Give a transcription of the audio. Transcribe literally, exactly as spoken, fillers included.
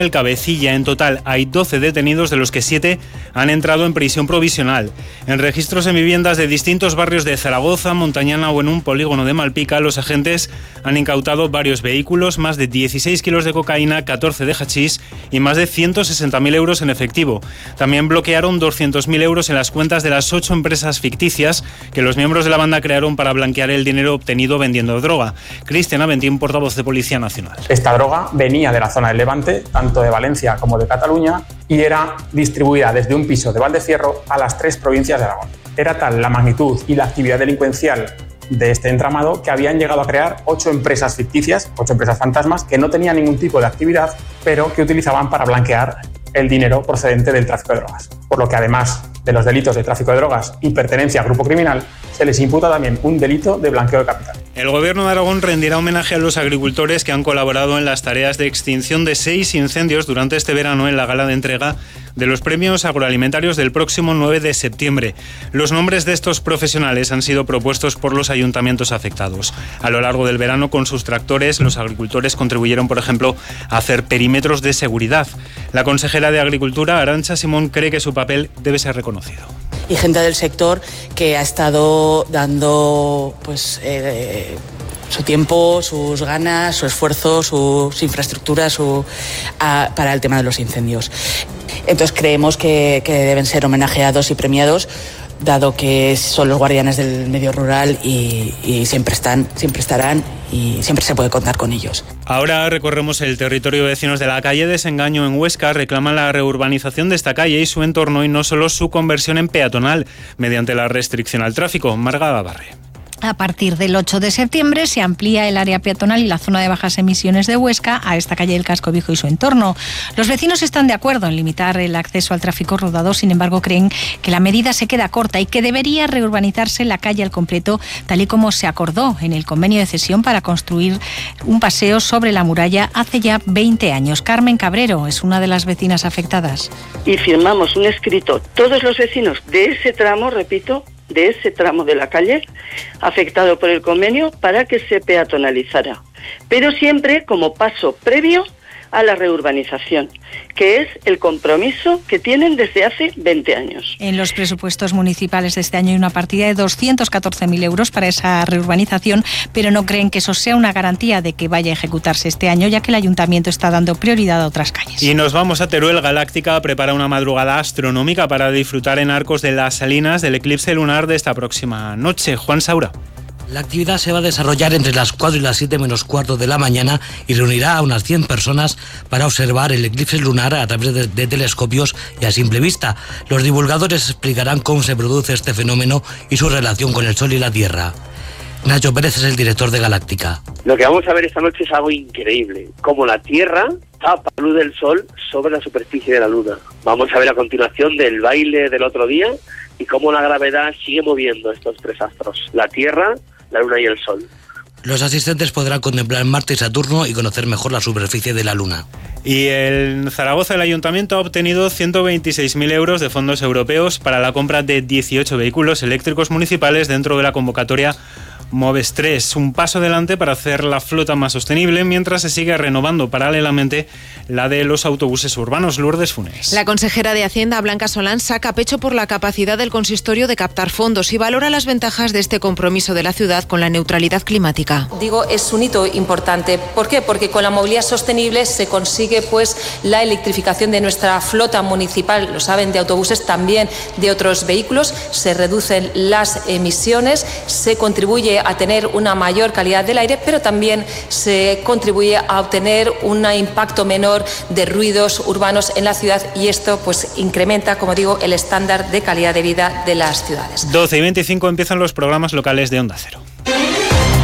el cabecilla. En total hay doce detenidos, de los que siete han entrado en prisión provisional. En registros en viviendas de distintos barrios de Zaragoza, Montañana o en un polígono de Malpica, los agentes han incautado varios vehículos, más de dieciséis kilos de cocaína, catorce de hachís y más de ciento sesenta mil euros en efectivo. También bloquearon doscientos mil euros en las cuentas de las ocho empresas ficticias que los miembros de la banda crearon para blanquear el dinero obtenido vendiendo droga. Cristian Aventín, portavoz de Policía Nacional. Esta droga venía de la zona del Levante, tanto de Valencia como de Cataluña, y era distribuida desde un piso de Valdecierro a las tres provincias de Aragón. Era tal la magnitud y la actividad delincuencial de este entramado que habían llegado a crear ocho empresas ficticias, ocho empresas fantasmas, que no tenían ningún tipo de actividad, pero que utilizaban para blanquear el dinero procedente del tráfico de drogas. Por lo que, además de los delitos de tráfico de drogas y pertenencia a grupo criminal, se les imputa también un delito de blanqueo de capital. El Gobierno de Aragón rendirá homenaje a los agricultores que han colaborado en las tareas de extinción de seis incendios durante este verano en la gala de entrega de los premios agroalimentarios del próximo nueve de septiembre. Los nombres de estos profesionales han sido propuestos por los ayuntamientos afectados. A lo largo del verano, con sus tractores, los agricultores contribuyeron, por ejemplo, a hacer perímetros de seguridad. La consejera de Agricultura, Arantxa Simón, cree que su papel debe ser reconocido. Y gente del sector que ha estado dando pues eh, su tiempo, sus ganas, su esfuerzo, sus infraestructuras su, a, para el tema de los incendios. Entonces creemos que, que deben ser homenajeados y premiados, dado que son los guardianes del medio rural y, y siempre están, siempre estarán y siempre se puede contar con ellos. Ahora recorremos el territorio. Vecinos de la calle Desengaño en Huesca reclaman la reurbanización de esta calle y su entorno, y no solo su conversión en peatonal mediante la restricción al tráfico. Marga Gabarre. A partir del ocho de septiembre se amplía el área peatonal y la zona de bajas emisiones de Huesca a esta calle del Casco Viejo y su entorno. Los vecinos están de acuerdo en limitar el acceso al tráfico rodado, sin embargo creen que la medida se queda corta y que debería reurbanizarse la calle al completo, tal y como se acordó en el convenio de cesión para construir un paseo sobre la muralla hace ya veinte años. Carmen Cabrero es una de las vecinas afectadas. Y firmamos un escrito, todos los vecinos de ese tramo, repito, de ese tramo de la calle afectado por el convenio, para que se peatonalizara, pero siempre como paso previo a la reurbanización, que es el compromiso que tienen desde hace veinte años. En los presupuestos municipales de este año hay una partida de doscientos catorce mil euros para esa reurbanización, pero no creen que eso sea una garantía de que vaya a ejecutarse este año, ya que el ayuntamiento está dando prioridad a otras calles. Y nos vamos a Teruel. Galáctica prepara una madrugada astronómica para disfrutar en Arcos de las Salinas del eclipse lunar de esta próxima noche. Juan Saura. La actividad se va a desarrollar entre las cuatro y las siete menos cuarto de la mañana y reunirá a unas cien personas para observar el eclipse lunar a través de, de telescopios y a simple vista. Los divulgadores explicarán cómo se produce este fenómeno y su relación con el Sol y la Tierra. Nacho Pérez es el director de Galáctica. Lo que vamos a ver esta noche es algo increíble, como la Tierra tapa la luz del Sol sobre la superficie de la Luna. Vamos a ver a continuación del baile del otro día y cómo la gravedad sigue moviendo estos tres astros, la Tierra, la Luna y el Sol. Los asistentes podrán contemplar Marte y Saturno y conocer mejor la superficie de la Luna. Y en Zaragoza el Ayuntamiento ha obtenido ciento veintiséis mil euros de fondos europeos para la compra de dieciocho vehículos eléctricos municipales dentro de la convocatoria Moves tres, un paso adelante para hacer la flota más sostenible, mientras se sigue renovando paralelamente la de los autobuses urbanos. Lourdes Funes. La consejera de Hacienda, Blanca Solán, saca pecho por la capacidad del consistorio de captar fondos y valora las ventajas de este compromiso de la ciudad con la neutralidad climática. Digo, es un hito importante. ¿Por qué? Porque con la movilidad sostenible se consigue pues la electrificación de nuestra flota municipal, lo saben, de autobuses, también de otros vehículos, se reducen las emisiones, se contribuye a tener una mayor calidad del aire, pero también se contribuye a obtener un impacto menor de ruidos urbanos en la ciudad, y esto pues incrementa, como digo, el estándar de calidad de vida de las ciudades. doce y veinticinco empiezan los programas locales de Onda Cero.